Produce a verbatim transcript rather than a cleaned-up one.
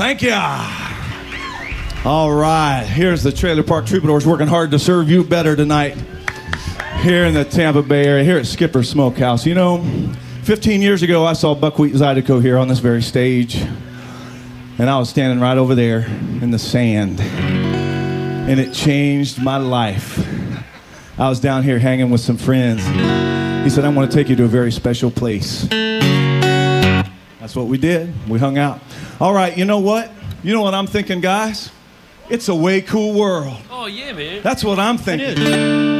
Thank you. All right, here's the Trailer Park Troubadours working hard to serve you better tonight here in the Tampa Bay area, here at Skipper Smokehouse. You know, fifteen years ago, I saw Buckwheat Zydeco here on this very stage, and I was standing right over there in the sand, and it changed my life. I was down here hanging with some friends. He said, I want to take you to a very special place. That's what we did. We hung out. All right, you know what? You know what I'm thinking, guys? It's a way cool world. Oh, yeah, man. That's what I'm thinking.